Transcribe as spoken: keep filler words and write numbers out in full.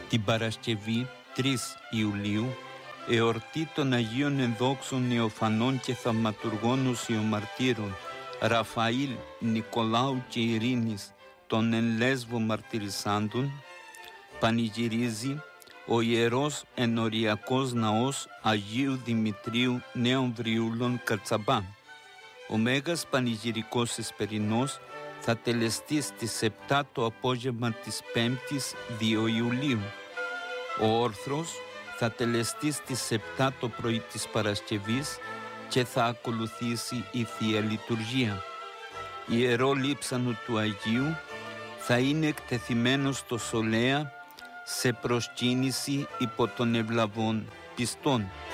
Την Παρασκευή τρεις Ιουλίου, εορτή των Αγίων Ενδόξων Νεοφανών και Θαυματουργών Οσιομαρτύρων Ραφαήλ, Νικολάου και Ειρήνης των εν Λέσβο μαρτυρισάντων, πανηγυρίζει ο Ιερός Ενοριακός Ναός Αγίου Δημητρίου Νέων Βριούλων Καρτσαμπά. Ο Μέγας Πανηγυρικός Εσπερινός θα τελεστεί στις επτά το απόγευμα της Πέμπτης δύο Ιουλίου. Ο Όρθρος θα τελεστεί στις επτά το πρωί της Παρασκευής και θα ακολουθήσει η Θεία Λειτουργία. Ιερό λείψανο του Αγίου θα είναι εκτεθειμένο στο Σολέα σε προσκύνηση υπό των ευλαβών πιστών.